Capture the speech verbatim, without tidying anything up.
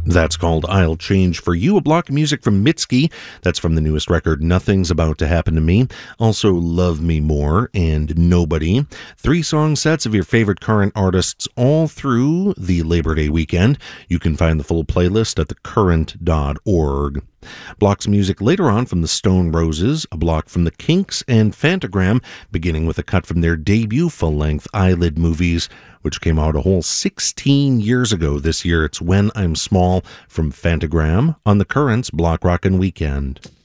That's called I'll Change For You, a block of music from Mitski. That's from the newest record, Nothing's About to Happen to Me. Also, Love Me More and Nobody. Three song sets of your favorite current artists all through the Labor Day weekend. You can find the full playlist at the current dot org. Blocks of music later on from the Stone Roses, a block from the Kinks, and Fantagram, beginning with a cut from their debut full-length Eyelid Movies, which came out a whole sixteen years ago this year. It's When I'm Small from Fantagram on the Currents Block Rockin' Weekend.